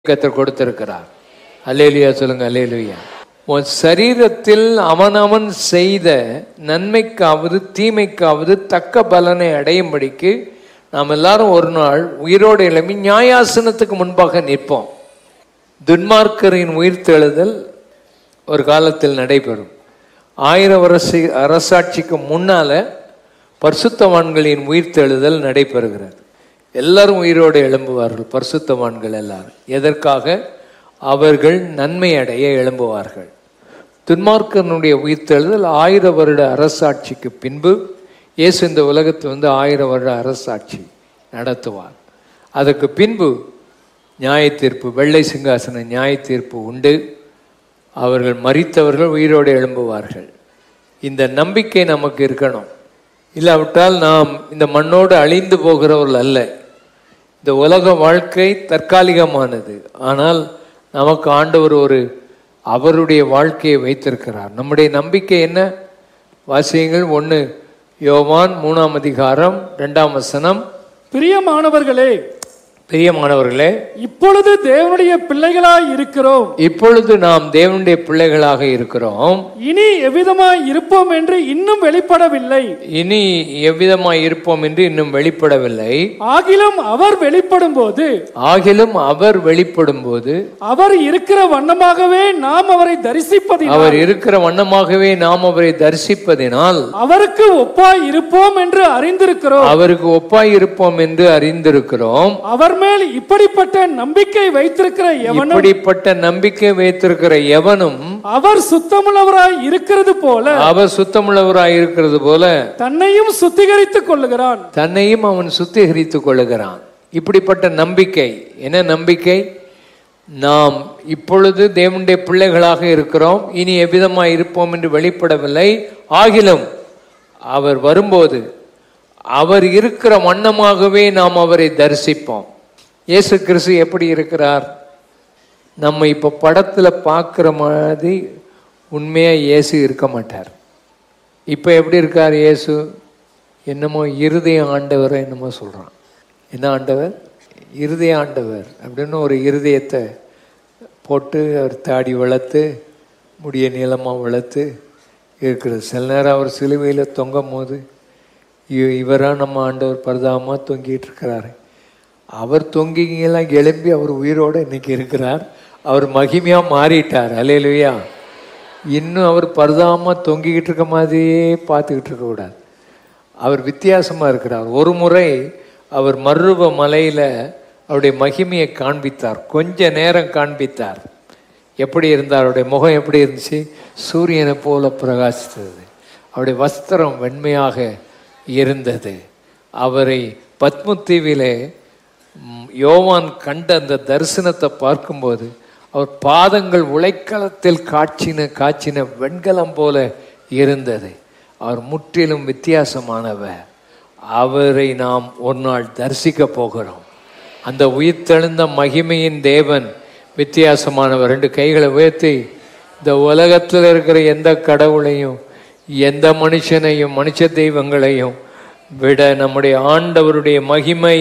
கர்த்தர் கொடுத்திருக்கிறார். அல்லேலூயா சொல்லுங்க. அல்லேலூயா. உன் சரீரத்தில் அவனவன் செய்த நன்மைக்காவது தீமைக்காவது தக்க பலனை அடையும்படிக்கு நாம் எல்லாரும் ஒரு நாள் உயிரோடு எழும்பி நியாயாசனத்துக்கு முன்பாக நிற்போம். துன்மார்க்கரின் உயிர்த்தெழுதல் ஒரு காலத்தில் நடைபெறும். 1000 வருஷ அரசாட்சிக்கு முன்னால பரிசுத்தவான்களின் உயிர்த்தெழுதல் நடைபெறுகிறது. எல்லாரும் உயிரோடு எழும்புவார்கள். பரிசுத்தவான்கள் எல்லாரும் எதற்காக? அவர்கள் நன்மை அடைய எழும்புவார்கள். துன்மார்க்கனுடைய உயிர்த்தெழுதல் 1000 வருட அரசாட்சிக்கு பின்பு இயேசு இந்த உலகத்தில் 1000 வருட அரசாட்சி நடத்துவார். அதற்கு பின்பு நியாய தீர்ப்பு, வெள்ளை சிங்காசன நியாய தீர்ப்பு உண்டு. அவர்கள் மரித்தவர்கள் உயிரோடு எழும்புவார்கள். இந்த நம்பிக்கை நமக்கு இருக்கணும். இல்லாவிட்டால் நாம் இந்த மண்ணோடு அழிந்து போகிறவர்கள் அல்ல. இந்த உலக வாழ்க்கை தற்காலிகமானது. ஆனால் நமக்கு ஆண்டவர் அவருடைய வாழ்க்கையை வைத்திருக்கிறார். நம்முடைய நம்பிக்கை என்ன? வாசியங்கள் 1 யோவான் 3ஆம் அதிகாரம் 2ஆம் வசனம். பிரியமானவர்களே, இப்பொழுது தேவனுடைய பிள்ளைகளாய் இருக்கிறோம். இப்பொழுது நாம் தேவனுடைய பிள்ளைகளாக இருக்கிறோம். இனி எவ்விதமாய் இருப்போம் என்று இன்னும் வெளிப்படவில்லை. ஆகிலும் அவர் வெளிப்படும் போது அவர் இருக்கிற வண்ணமாகவே நாம் அவரை தரிசிப்பதினால் அவருக்கு ஒப்பாய் இருப்போம் என்று அறிந்திருக்கிறோம். அவர் மேல் இப்படிப்பட்ட நம்பிக்கை வைத்திருக்கிற எவனும் அவர் சுத்தமுள்ளவராய் இருக்கிறது போல தன்னையும் அவன் சுத்திகரித்துக் கொள்ளுகிறான். இப்படிப்பட்ட நம்பிக்கை என்ன நம்பிக்கை? நாம் இப்பொழுது தேவனுடைய பிள்ளைகளாக இருக்கிறோம். இனி எவ்விதமாய் இருப்போம் என்று வெளிப்படவில்லை. ஆகிலும் அவர் வரும்போது அவர் இருக்கிற வண்ணமாகவே நாம் அவரை தரிசிப்போம். இயேசு கிறிஸ்து எப்படி இருக்கிறார்? நம்ம இப்ப படத்துல பார்க்கிற மாதிரி உண்மையா இயேசு இருக்க மாட்டார். இப்ப எப்படி இருக்கார் இயேசு? என்னமோ இருதய ஆண்டவர் என்னமோ சொல்றான். என்ன ஆண்டவர்? இருதய ஆண்டவர் அப்படின்னு ஒரு இருதயத்தை போட்டு அவர் தாடி வளர்த்து முடிய நீளமா வளர்த்து இருக்கிறது. சில நேரம் அவர் சிலுவையில் தொங்கும் போது இவரா நம்ம ஆண்டவர் பரிதாபமா தொங்கிட்டு இருக்கிறாரு. அவர் தொங்கிங்கெல்லாம் எழும்பி அவர் உயிரோடு இன்னைக்கு இருக்கிறார். அவர் மகிமையா மாறிட்டார். அல்லேலூயா. இன்னும் அவர் பரிதாபமா தொங்கிக்கிட்டு இருக்க மாதிரியே பார்த்துக்கிட்டு இருக்க கூடாது. அவர் வித்தியாசமா இருக்கிறார். ஒரு முறை அவர் மருவ மலையில அவருடைய மகிமையை காண்பித்தார். கொஞ்ச நேரம் காண்பித்தார். எப்படி இருந்தார்? அவருடைய முகம் எப்படி இருந்துச்சு? சூரியனை போல பிரகாசித்தது. அவருடைய வஸ்திரம் வெண்மையாக இருந்தது. அவரை பத்மத்தீவிலே யோவான் கண்ட அந்த தரிசனத்தை பார்க்கும்போது அவர் பாதங்கள் உலைக்களத்தில் காய்ச்சின வெண்கலம் போல இருந்தது. அவர் முற்றிலும் வித்தியாசமானவர். அவரை நாம் ஒரு நாள் தரிசிக்க போகிறோம். அந்த உயிர்த்தெழுந்த மகிமையின் தேவன் வித்தியாசமானவர். 2 கைகளை உயர்த்தி இந்த உலகத்தில் இருக்கிற எந்த கடவுளையும் எந்த மனுஷனையும் மனுஷ தெய்வங்களையும் விட நம்முடைய ஆண்டவருடைய மகிமை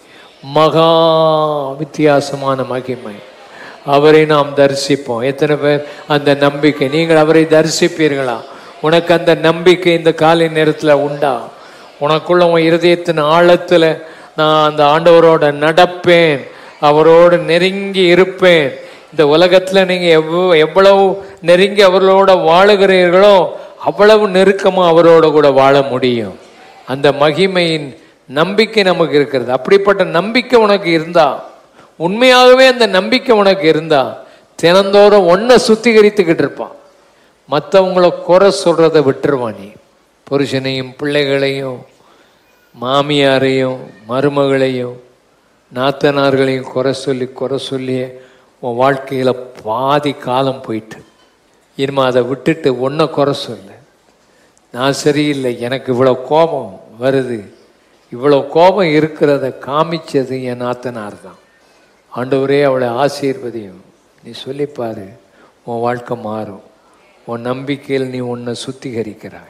மகா வித்தியாசமான மகிமை. அவரை நாம் தரிசிப்போம். எத்தனை பேர் அந்த நம்பிக்கை? நீங்கள் அவரை தரிசிப்பீர்களா? உனக்கு அந்த நம்பிக்கை இந்த காலை நேரத்தில் உண்டா? உனக்குள்ள உன் இருதயத்தின் ஆழத்தில் நான் அந்த ஆண்டவரோட நடப்பேன், அவரோடு நெருங்கி இருப்பேன். இந்த உலகத்தில் நீங்க எவ்வளவு நெருங்கி அவர்களோட வாழுகிறீர்களோ அவ்வளவு நெருக்கமா அவரோட கூட வாழ முடியும். அந்த மகிமையின் நம்பிக்கை நமக்கு இருக்கிறது. அப்படிப்பட்ட நம்பிக்கை உனக்கு இருந்தா, உண்மையாகவே அந்த நம்பிக்கை உனக்கு இருந்தா, தினந்தோறும் ஒன்றை சுத்திகரித்துக்கிட்டு இருப்பான். மற்றவங்கள குறை சொல்றதை விட்டுருவான். நீ புருஷனையும் பிள்ளைகளையும் மாமியாரையும் மருமகளையும் நாத்தனார்களையும் குறை சொல்லி உன் வாழ்க்கையில பாதி காலம் போயிட்டு இனிமே அதை விட்டுட்டு ஒன்றை குறை சொல்லு. நான் சரியில்லை, எனக்கு இவ்வளோ கோபம் வருது, இவ்வளோ கோபம் இருக்கிறத காமிச்சது என் நாத்தனார் தான். ஆண்டவரே அவளை ஆசீர்வதியும் நீ சொல்லிப்பாரு, உன் வாழ்க்கை மாறும். உன் நம்பிக்கையில் நீ உன்னை சுத்திகரிக்கிறாய்.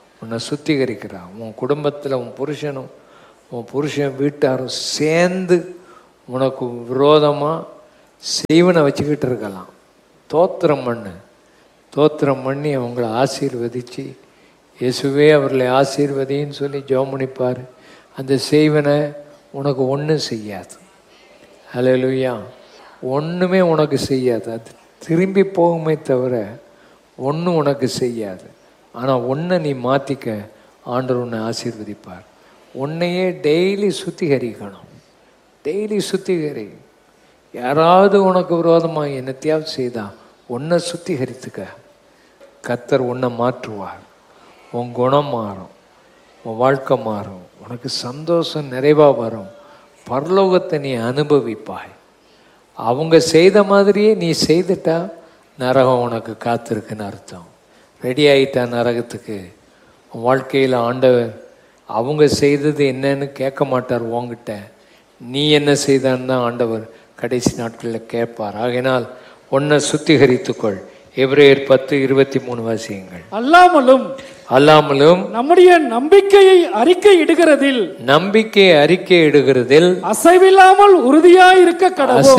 உன் குடும்பத்தில் உன் புருஷன் வீட்டாரும் சேர்ந்து உனக்கு விரோதமாக செய்வனை வச்சுக்கிட்டு இருக்கலாம். தோத்திரம் பண்ணு, தோத்திரம் பண்ணி அவங்கள ஆசீர்வதித்து, இயேசுவே அவர்களை ஆசீர்வதின்னு சொல்லி ஜெபம் பண்ணிப்பார். அந்த செய்வனை உனக்கு ஒன்றும் செய்யாது. ஹல்லேலூயா. ஒன்றுமே உனக்கு செய்யாது. அது திரும்பி போகுமே தவிர ஒன்றும் உனக்கு செய்யாது. ஆனால் ஒன்றை நீ மாற்றிக்க, ஆண்டவர் உன்னை ஆசீர்வதிப்பார். உன்னையே டெய்லி சுத்திகரிக்கணும். டெய்லி சுத்திகரி. யாராவது உனக்கு விரோதமாக என்னத்தையாவது செய்தா உன்னை சுத்திகரித்துக்க. கர்த்தர் உன்னை மாற்றுவார். உன் குணம் மாறும், உன் வாழ்க்கை மாறும், உனக்கு சந்தோஷம் நிறைவாக வரும். பரலோகத்தை நீ அனுபவிப்பாய். அவங்க செய்த மாதிரியே நீ செய்துட்டா நரகம் உனக்கு காத்திருக்குன்னு அர்த்தம். ரெடி ஆகிட்டா நரகத்துக்கு. உன் வாழ்க்கையில் ஆண்டவர் அவங்க செய்தது என்னன்னு கேட்க மாட்டார் உங்ககிட்ட. நீ என்ன செய்தான்னு தான் ஆண்டவர் கடைசி நாட்களில் கேட்பார். ஆகையினால் உன்னை சுத்திகரித்துக்கொள். எபிரேயர் 10:23 வாசியுங்கள். அல்லாமலும் நம்முடைய நம்பிக்கையை அறிக்கை இடுகிறதில் அசைவில்லாமல் உறுதியாயிருக்க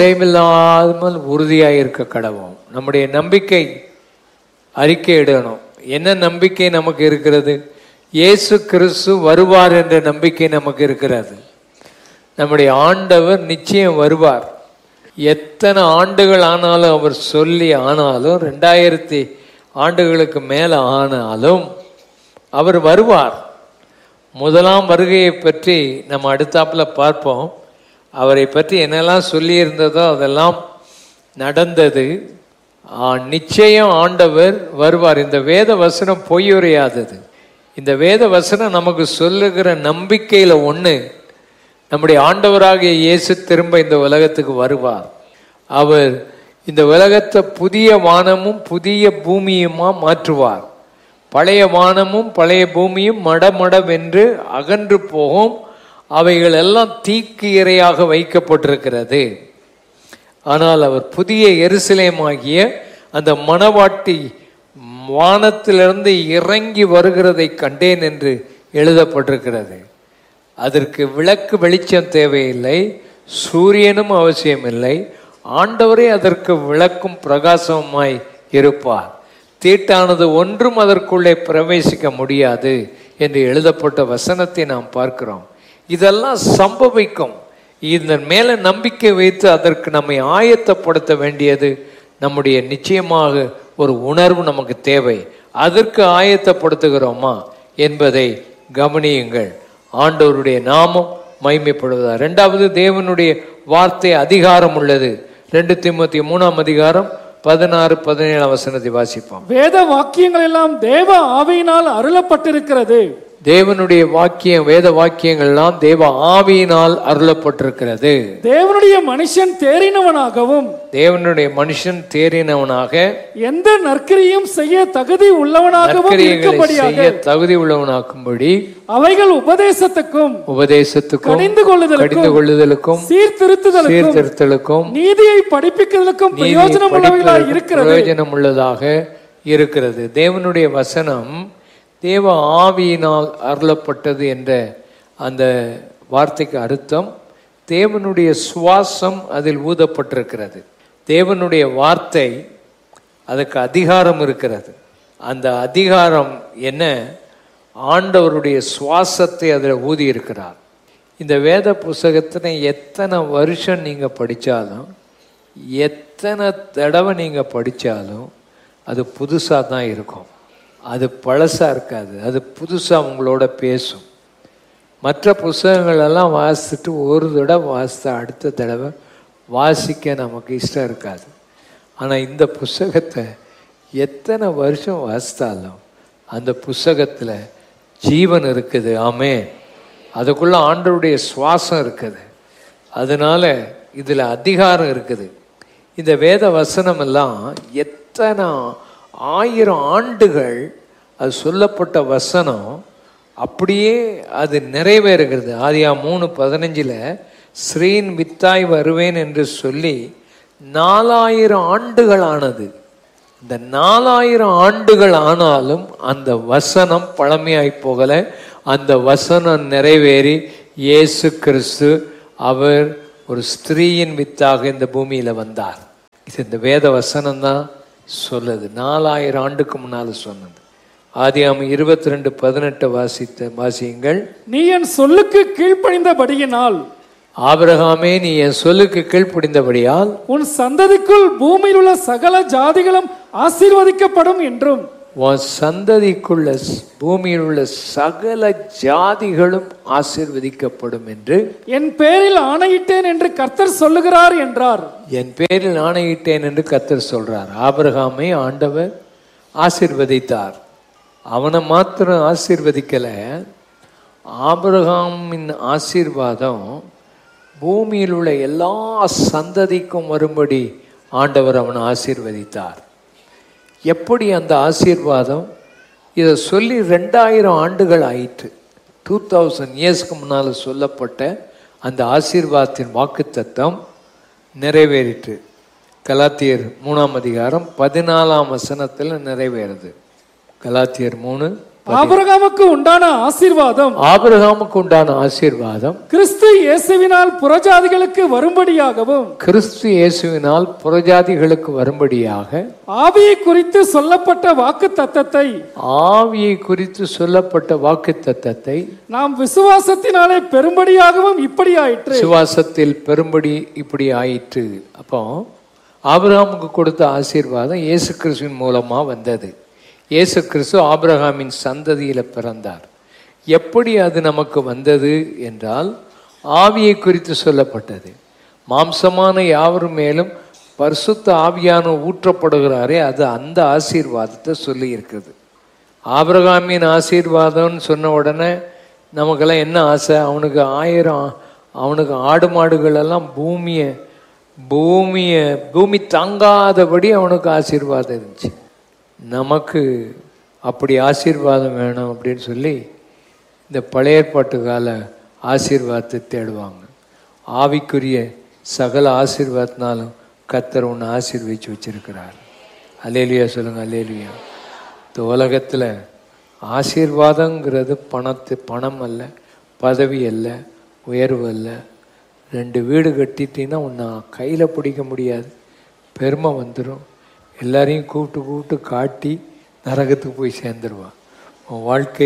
கடவோம். நம்முடைய நம்பிக்கை அறிக்கை இடணும். என்ன நம்பிக்கை நமக்கு இருக்கிறது? இயேசு கிறிஸ்து வருவார் என்ற நம்பிக்கை நமக்கு இருக்கிறது. நம்முடைய ஆண்டவர் நிச்சயம் வருவார். எத்தனை ஆண்டுகள் ஆனாலும், அவர் சொல்லி ஆனாலும், 2000 ஆண்டுகளுக்கு மேலே ஆனாலும் அவர் வருவார். முதலாம் வருகையை பற்றி நம்ம அடுத்தாப்புல பார்ப்போம். அவரை பற்றி என்னெல்லாம் சொல்லியிருந்ததோ அதெல்லாம் நடந்தது. நிச்சயம் ஆண்டவர் வருவார். இந்த வேத வசனம் பொய்யுரையாதது. இந்த வேத வசனம் நமக்கு சொல்லுகிற நம்பிக்கையில் ஒன்று, நம்முடைய ஆண்டவராகிய இயேசு திரும்ப இந்த உலகத்துக்கு வருவார். அவர் இந்த உலகத்தை புதிய வானமும் புதிய பூமியுமா மாற்றுவார். பழைய வானமும் பழைய பூமியும் மடமடவென்று அகன்று போகும். அவைகள் எல்லாம் தீக்கு இரையாக வைக்கப்பட்டிருக்கிறது. ஆனால் அவர் புதிய எருசலேமாகிய அந்த மணவாட்டி வானத்திலிருந்து இறங்கி வருகிறதை கண்டேன் என்று எழுதப்பட்டிருக்கிறது. அதற்கு விளக்கு வெளிச்சம் தேவையில்லை, சூரியனும் அவசியமில்லை. ஆண்டவரே அதற்கு விளக்கும் பிரகாசமாய் இருப்பார். தீட்டானது ஒன்றும் அதற்குள்ளே பிரவேசிக்க முடியாது என்று எழுதப்பட்ட வசனத்தை நாம் பார்க்கிறோம். இதெல்லாம் சம்பவிக்கும். இதன் மேல நம்பிக்கை வைத்து அதற்கு நம்மை ஆயத்தப்படுத்த வேண்டியது நம்முடைய நிச்சயமாக ஒரு உணர்வு நமக்கு தேவை. அதற்கு ஆயத்தப்படுத்துகிறோமா என்பதை கவனியுங்கள். ஆண்டவருடைய நாமம் மகிமைப்படுவதா. 2வது, தேவனுடைய வார்த்தை அதிகாரம் உள்ளது. 2 தீமோத்தேயு 3:16-17 வசனத்தை வாசிப்போம். வேத வாக்கியங்கள் எல்லாம் தேவ ஆவியினால் அருளப்பட்டிருக்கிறது. தேவனுடைய வாக்கியம், வேத வாக்கியங்கள் எல்லாம் தேவ ஆவியினால் அருளப்பட்டிருக்கிறது. தேவனுடைய மனுஷன் தேறினவனாக எந்த நற்கிரியும் செய்ய தகுதி உள்ளவனாகும்படி அவைகள் உபதேசத்துக்கும் கடிந்து கொள்ளுதலுக்கும் சீர்திருத்தலுக்கும் நீதியை படிப்பிக்கிறதுக்கும் பிரயோஜனம் உள்ளதாக இருக்கிறது. தேவனுடைய வசனம் தேவ ஆவியினால் அருளப்பட்டது என்ற அந்த வார்த்தைக்கு அர்த்தம், தேவனுடைய சுவாசம் அதில் ஊதப்பட்டிருக்கிறது. தேவனுடைய வார்த்தை, அதுக்கு அதிகாரம் இருக்கிறது. அந்த அதிகாரம் என்ன? ஆண்டவருடைய சுவாசத்தை அதில் ஊதி இருக்கிறார். இந்த வேத புஸ்தகத்தினை எத்தனை வருஷம் நீங்கள் படித்தாலும், எத்தனை தடவை நீங்கள் படித்தாலும் அது புதுசாக தான் இருக்கும். அது பழசாக இருக்காது. அது புதுசாக உங்களோட பேசும். மற்ற புஸ்தகங்களெல்லாம் வாசித்துட்டு ஒரு தடவை வாசித்தா அடுத்த தடவை வாசிக்க நமக்கு இஷ்டம் இருக்காது. ஆனால் இந்த புஸ்தகத்தை எத்தனை வருஷம் வாசித்தாலும் அந்த புஸ்தகத்தில் ஜீவன் இருக்குது. ஆமென். அதுக்குள்ள ஆண்டவருடைய சுவாசம் இருக்குது. அதனால இதில் அதிகாரம் இருக்குது. இந்த வேத வசனம் எல்லாம் எத்தனை 1000 ஆண்டுகள் அது சொல்லப்பட்ட வசனம் அப்படியே அது நிறைவேறுகிறது. ஆதியாகமம் 3:15 ஸ்ரீன் வித்தாய் வருவேன் என்று சொல்லி 4000 ஆண்டுகள் ஆனது. இந்த 4000 ஆண்டுகள் ஆனாலும் அந்த வசனம் பழமையாய் போகல. அந்த வசனம் நிறைவேறி இயேசு கிறிஸ்து அவர் ஒரு ஸ்திரீயின் வித்தாக இந்த பூமியில வந்தார். இது இந்த வேத வசனம் தான் சொல்லுது. 4000 ஆண்டுக்கு முன்னால சொன்னது. ஆதியாகமம் 22:18 வாசியுங்கள். நீ என் சொல்லுக்கு கீழ்ப்படிந்தபடியினால், ஆபிரகாமே நீ என் சொல்லுக்கு கீழ்ப்படிந்தபடியால் உன் சந்ததிக்குள் பூமியில் உள்ள சகல ஜாதிகளும் ஆசீர்வதிக்கப்படும் என்றும், உன் சந்ததிக்குள்ள பூமியில் உள்ள சகல ஜாதிகளும் ஆசீர்வதிக்கப்படும் என்று என் பேரில் ஆணையிட்டேன் என்று கர்த்தர் சொல்லுகிறார் என்றார். என் பேரில் ஆணையிட்டேன் என்று கர்த்தர் சொல்றார். ஆபிரகாமை ஆண்டவர் ஆசீர்வதித்தார். அவனை மாத்திரம் ஆசீர்வதிக்கல, ஆபிரகாமின் ஆசீர்வாதம் பூமியில் உள்ள எல்லா சந்ததிக்கும் வரும்படி ஆண்டவர் அவனை ஆசீர்வதித்தார். எப்படி அந்த ஆசீர்வாதம்? இதை சொல்லி 2000 ஆண்டுகள் ஆயிற்று. 2000 இயர்ஸ்க்கு முன்னால் சொல்லப்பட்ட அந்த ஆசீர்வாதத்தின் வாக்குத்தத்தம் நிறைவேறிற்று. கலாத்தியர் 3:14 நிறைவேறுது. கலாத்தியர் 3. ஆபிரகாமுக்கு உண்டான ஆசீர்வாதம், ஆபிரகாமுக்கு உண்டான ஆசீர்வாதம் கிறிஸ்து இயேசுவினால் புறஜாதிகளுக்கு வரும்படியாகவும், கிறிஸ்து இயேசுவினால் புறஜாதிகளுக்கு வரும்படியாக, ஆவியை குறித்து சொல்லப்பட்ட வாக்குத்தத்தத்தை, ஆவியை குறித்து சொல்லப்பட்ட வாக்குத்தத்தத்தை நாம் விசுவாசத்தினாலே பெரும்படியாகவும் இப்படி ஆயிற்று. விசுவாசத்தில் பெரும்படி இப்படி ஆயிற்று. அப்போ ஆபிரகாமுக்கு கொடுத்த ஆசீர்வாதம் இயேசு கிறிஸ்துவின் மூலமா வந்தது. இயேசு கிறிஸ்து ஆபிரகாமின் சந்ததியில பிறந்தார். எப்படி அது நமக்கு வந்தது என்றால், ஆவியை குறித்து சொல்லப்பட்டது. மாம்சமான யாவர் மேலும் பரிசுத்த ஆவியான ஊற்றப்படுகிறாரே, அது அந்த ஆசீர்வாதத்தை சொல்லி இருக்குது. ஆபிரகாமின் ஆசீர்வாதம்னு சொன்ன உடனே நமக்கெல்லாம் என்ன ஆசை? அவனுக்கு ஆடு மாடுகள் எல்லாம் பூமி தாங்காதபடி அவனுக்கு ஆசீர்வாதம் இருந்துச்சு. நமக்கு அப்படி ஆசீர்வாதம் வேணும் அப்படின்னு சொல்லி இந்த பழைய ஏற்பாட்டு கால ஆசீர்வாதத்தை தேடுவாங்க. ஆவிக்குரிய சகல ஆசீர்வாதத்தினாலும் கர்த்தர் ஒன்று ஆசீர்வதிச்சு வச்சிருக்கிறார். அல்லேலூயா சொல்லுங்க, அல்லேலூயா. இந்த உலகத்தில் ஆசீர்வாதங்கிறது பணம் அல்ல, பதவி அல்ல, உயர்வு அல்ல. 2 வீடு கட்டிட்டீங்கன்னா உன்னை கையில் பிடிக்க முடியாது, பெருமை வந்துடும். எல்லாரையும் கூப்பிட்டு காட்டி நரகத்துக்கு போய் சேர்ந்துருவான். உன்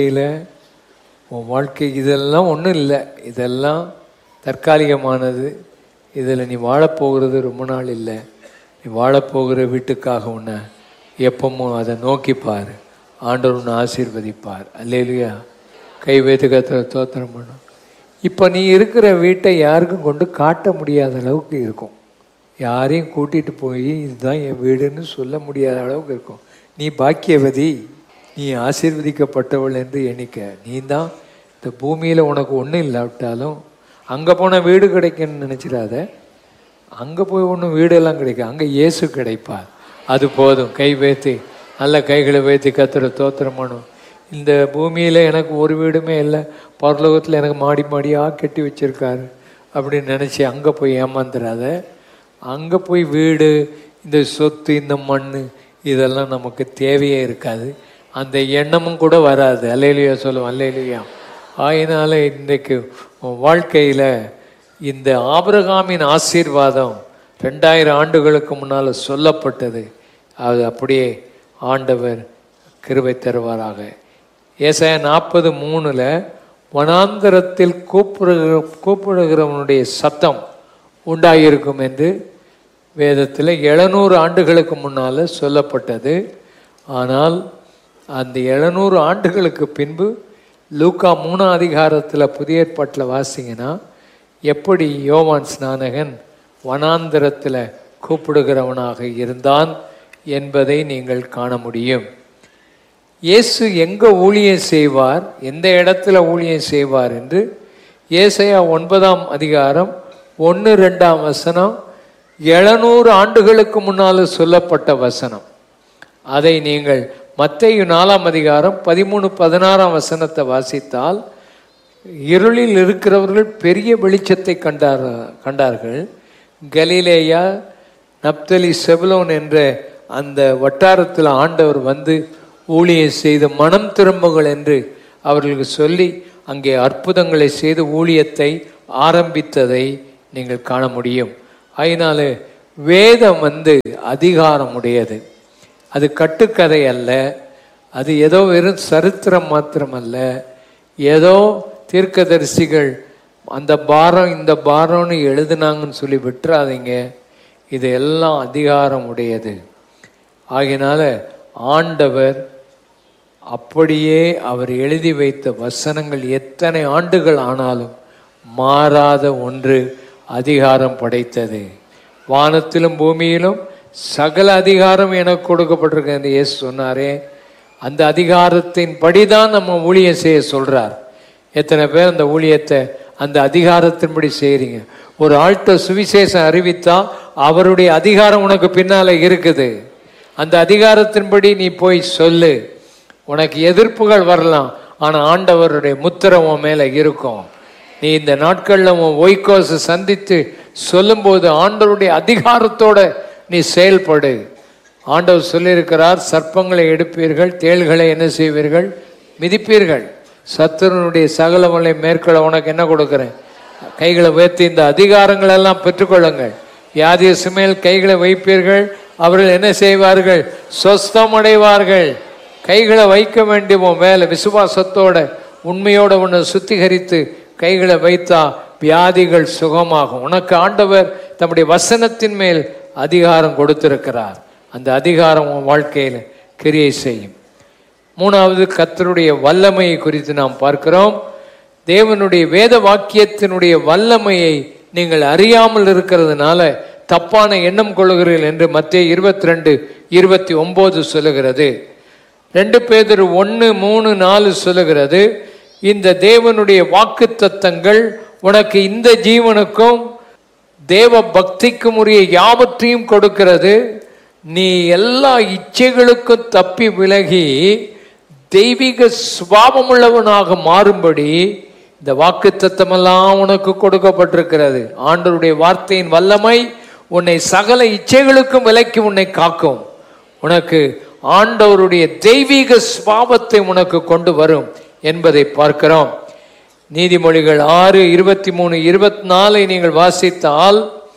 வாழ்க்கை இதெல்லாம் ஒன்றும் இல்லை, இதெல்லாம் தற்காலிகமானது. இதில் நீ வாழப்போகிறது ரொம்ப நாள் இல்லை. நீ வாழப்போகிற வீட்டுக்காக உன்னை எப்பவும் அதை நோக்கிப்பார். ஆண்டவர் உன்னை ஆசீர்வதிப்பார். அல்லேலூயா. கை வைத்து கர்த்தரை ஸ்தோத்திரம் பண்ணும். இப்போ நீ இருக்கிற வீட்டை யாருக்கும் கொண்டு காட்ட முடியாத அளவுக்கு இருக்கும். யாரையும் கூட்டிகிட்டு போய் இதுதான் என் வீடுன்னு சொல்ல முடியாத அளவுக்கு இருக்கும். நீ பாக்கியவதி, நீ ஆசீர்வதிக்கப்பட்டவள் என்று எண்ணிக்க. நீ தான் இந்த பூமியில் உனக்கு ஒன்றும் இல்லாவிட்டாலும் அங்கே போனால் வீடு கிடைக்குன்னு நினச்சிடாத. அங்கே போய் ஒன்றும் வீடெல்லாம் கிடைக்கும், அங்கே இயேசு கிடைப்பார். அது போதும். கை வைத்து நல்ல கைகளை வைத்து கர்த்தரை ஸ்தோத்திரம் பண்ணும். இந்த பூமியில் எனக்கு ஒரு வீடுமே இல்லை, பரலோகத்தில் எனக்கு மாடியாக கட்டி வச்சிருக்காரு அப்படின்னு நினச்சி அங்கே போய் ஏமாந்துடாத. அங்கே போய் வீடு, இந்த சொத்து, இந்த மண் இதெல்லாம் நமக்கு தேவையே இருக்காது. அந்த எண்ணமும் கூட வராது. அல்லேலூயா சொல்லுவோம், அல்லேலூயா. அதனால இன்றைக்கு வாழ்க்கையில் இந்த ஆபிரகாமின் ஆசீர்வாதம் 2000 ஆண்டுகளுக்கு முன்னால் சொல்லப்பட்டது. அது அப்படியே ஆண்டவர் கிருபை தருவாராக. ஏசாயா 40:3 வனாந்தரத்தில் கூப்பிடுகிறவனுடைய சத்தம் உண்டாயிருக்கும் என்று வேதத்தில் 700 ஆண்டுகளுக்கு முன்னால் சொல்லப்பட்டது. ஆனால் அந்த 700 ஆண்டுகளுக்கு பின்பு லூக்கா 3ஆம் அதிகாரத்தில் புதிய ஏற்பாட்டில் வாசிங்கன்னா எப்படி யோவான் ஸ்நானகன் வனாந்தரத்தில் கூப்பிடுகிறவனாக இருந்தான் என்பதை நீங்கள் காண முடியும். இயேசு எங்கே ஊழியம் செய்வார், எந்த இடத்துல ஊழியம் செய்வார் என்று ஏசாயா 9ஆம் அதிகாரம் 1-2 வசனம் 700 ஆண்டுகளுக்கு முன்னால் சொல்லப்பட்ட வசனம். அதை நீங்கள் மத்தேயு 4ஆம் அதிகாரம் 13-16 வசனத்தை வாசித்தால், இருளில் இருக்கிறவர்கள் பெரிய வெளிச்சத்தை கண்டார்கள். கலிலேயா, நப்தலி, செபுலோன் என்ற அந்த வட்டாரத்தில் ஆண்டவர் வந்து ஊழியம் செய்து மனம் திரும்புங்கள் என்று அவர்களுக்கு சொல்லி அங்கே அற்புதங்களை செய்து ஊழியத்தை ஆரம்பித்ததை நீங்கள் காண முடியும். அதனால வேதம் அதிகாரம் உடையது. அது கட்டுக்கதை அல்ல, அது ஏதோ வெறும் சரித்திரம் மாத்திரமல்ல, ஏதோ தீர்க்கதரிசிகள் அந்த பாரம் இந்த பாரம்னு எழுதுனாங்கன்னு சொல்லி விட்டுறாதீங்க. இது எல்லாம் அதிகாரம் உடையது. ஆகையினால ஆண்டவர் அப்படியே அவர் எழுதி வைத்த வசனங்கள் எத்தனை ஆண்டுகள் ஆனாலும் மாறாத ஒன்று அதிகாரம் படைத்தது. வானத்திலும் பூமியிலும் சகல அதிகாரம் எனக்கு கொடுக்கப்பட்டிருக்கு என்று இயேசு சொன்னாரே, அந்த அதிகாரத்தின் படிதான் நம்ம ஊழியம் செய்ய சொல்றார். எத்தனை பேர் அந்த ஊழியத்தை அந்த அதிகாரத்தின்படி செய்றீங்க? ஒரு ஆள்கிட்ட சுவிசேஷம் அறிவித்தா அவருடைய அதிகாரம் உனக்கு பின்னால இருக்குது. அந்த அதிகாரத்தின்படி நீ போய் சொல்லு. உனக்கு எதிர்ப்புகள் வரலாம், ஆனா ஆண்டவருடைய முத்திரை உன் மேல இருக்கும். நீ இந்த நாட்கள்ல உன் ஒய்கோஸ் சந்தித்து சொல்லும்போது ஆண்டவருடைய அதிகாரத்தோட நீ செயல்படு. ஆண்டவர் சொல்லியிருக்கிறார், சர்ப்பங்களை எடுப்பீர்கள், தேள்களை என்ன செய்வீர்கள்? மிதிப்பீர்கள். சத்துருனுடைய சகல வல்லை மேற்கொள்ள உனக்கு என்ன கொடுக்கிறேன்? கைகளை உயர்த்தி இந்த அதிகாரங்கள் எல்லாம் பெற்றுக்கொள்ளுங்கள். வியாதிய சுமையில் கைகளை வைப்பீர்கள், அவர்கள் என்ன செய்வார்கள்? சொஸ்தம் அடைவார்கள். கைகளை வைக்க வேண்டிய மேல விசுவாசத்தோட உண்மையோட உன்னை சுத்திகரித்து கைகளை வைத்தா வியாதிகள் சுகமாகும். உனக்கு ஆண்டவர் தம்முடைய வசனத்தின் மேல் அதிகாரம் கொடுத்திருக்கிறார். அந்த அதிகாரம் உன் வாழ்க்கையில் கிரியை செய்யும். மூணாவது, கர்த்தருடைய வல்லமையை குறித்து நாம் பார்க்கிறோம். தேவனுடைய வேத வாக்கியத்தினுடைய வல்லமையை நீங்கள் அறியாமல் இருக்கிறதுனால தப்பான எண்ணம் கொள்ளுகிறீர்கள் என்று மத்தேயு 22:29 சொல்லுகிறது. 2 பேதுரு 1:3-4 சொல்லுகிறது. இந்த தேவனுடைய வாக்கு தத்தங்கள் உனக்கு இந்த ஜீவனுக்கும் தேவ பக்திக்கும் உரிய யாவற்றையும் கொடுக்கிறது. நீ எல்லா இச்சைகளுக்கும் தப்பி விலகி தெய்வீக சுபாவமுள்ளவனாக மாறும்படி இந்த வாக்கு தத்தமெல்லாம் உனக்கு கொடுக்கப்பட்டிருக்கிறது. ஆண்டவருடைய வார்த்தையின் வல்லமை உன்னை சகல இச்சைகளுக்கும் விலக்கி உன்னை காக்கும். உனக்கு ஆண்டவருடைய தெய்வீக சுபாவத்தை உனக்கு கொண்டு வரும் என்பதை பார்க்கிறோம். நீதிமொழிகள் 6:23-24 நீங்கள் வாசித்தால்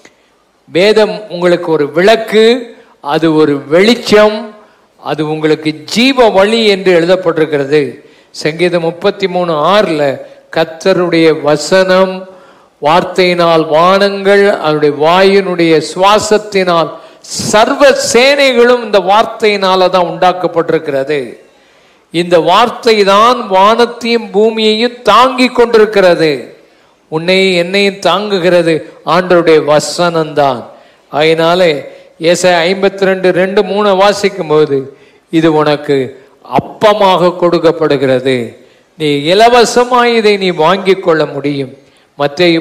வேதம் உங்களுக்கு ஒரு விளக்கு, அது ஒரு வெளிச்சம், அது உங்களுக்கு ஜீவ வழி என்று எழுதப்பட்டிருக்கிறது. சங்கீதம் 33:6 கர்த்தருடைய வசனம் வார்த்தையினால் வானங்கள், அவருடைய வாயினுடைய சுவாசத்தினால் சர்வ சேனைகளும் இந்த வார்த்தையினால தான் உண்டாக்கப்பட்டிருக்கிறது. இந்த வார்த்தை தான் வானத்தையும் பூமியையும் தாங்கி கொண்டிருக்கிறது. உன்னையும் என்னையும் தாங்குகிறது ஆண்டவருடைய வசனம்தான். அதனாலே ஏசாயா 52:2-3 வாசிக்கும் போது இது உனக்கு அப்பமாக கொடுக்கப்படுகிறது. நீ இலவசமாய் இதை நீ வாங்கி கொள்ள முடியும். மத்தேயு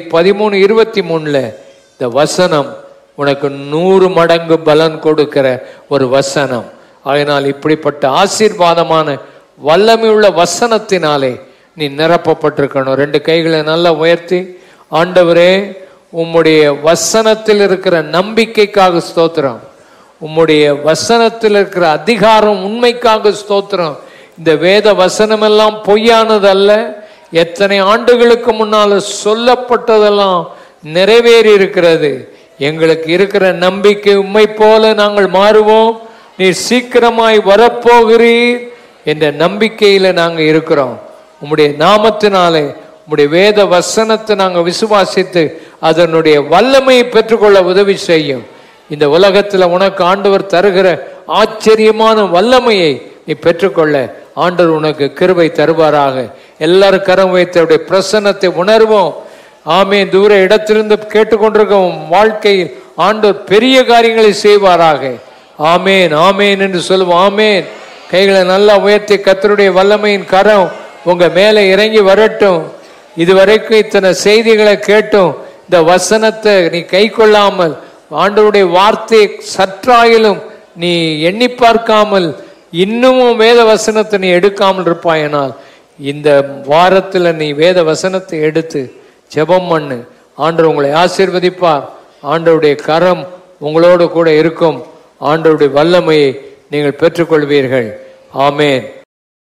13:23 இந்த வசனம் உனக்கு 100 மடங்கு பலன் கொடுக்கிற ஒரு வசனம். அதனால் இப்படிப்பட்ட ஆசீர்வாதமான வல்லமையுள்ள வசனத்தினாலே நீ நிரப்பப்பட்டிருக்கணும். 2 கைகளை நல்லா உயர்த்தி, ஆண்டவரே உம்முடைய வசனத்தில் இருக்கிற நம்பிக்கைக்காக ஸ்தோத்திரம், உம்முடைய வசனத்தில் இருக்கிற அதிகாரம் உண்மைக்காக ஸ்தோத்திரம். இந்த வேத வசனம் எல்லாம் பொய்யானது அல்ல. எத்தனை ஆண்டுகளுக்கு முன்னால சொல்லப்பட்டதெல்லாம் நிறைவேறி இருக்கிறது. எங்களுக்கு இருக்கிற நம்பிக்கை உம்மை போல நாங்கள் மாறுவோம், நீர் சீக்கிரமாய் வரப்போகிறீர் என்ற நம்பிக்கையில நாங்க இருக்கிறோம். உம்முடைய நாமத்தினாலே உம்முடைய வேத வசனத்தை நாங்க விசுவாசித்து அதனுடைய வல்லமையை பெற்றுக்கொள்ள உதவி செய்யும். இந்த உலகத்துல உனக்கு ஆண்டவர் தருகிற ஆச்சரியமான வல்லமையை நீ பெற்றுக்கொள்ள ஆண்டவர் உனக்கு கிருபை தருவாராக. எல்லாரும் கரம் வைத்தவருடைய பிரசன்னத்தை உணர்வோம். ஆமேன். தூர இடத்திலிருந்து கேட்டுக்கொண்டிருக்கும் வாழ்க்கையில் ஆண்டவர் பெரிய காரியங்களை செய்வாராக. ஆமேன் ஆமேன் என்று சொல்லுவோம். ஆமேன். கைகளை நல்லா உயர்த்தி கர்த்தருடைய வல்லமையின் கரம் உங்க மேலே இறங்கி வரட்டும். இதுவரைக்கும் இத்தனை செய்திகளை கேட்டும் இந்த வசனத்தை நீ கை கொள்ளாமல், ஆண்டவருடைய வார்த்தையை சற்றாயிலும் நீ எண்ணி பார்க்காமல், இன்னமும் வேத வசனத்தை நீ எடுக்காமல் இருப்பாயனால் இந்த வாரத்தில் நீ வேத வசனத்தை எடுத்து ஜெபம் பண்ணு. ஆண்டவர் உங்களை ஆசீர்வதிப்பார். ஆண்டவருடைய கரம் உங்களோடு கூட இருக்கும். ஆண்டவருடைய வல்லமையை நீங்கள் பெற்றுக்கொள்வீர்கள். ஆமேன்.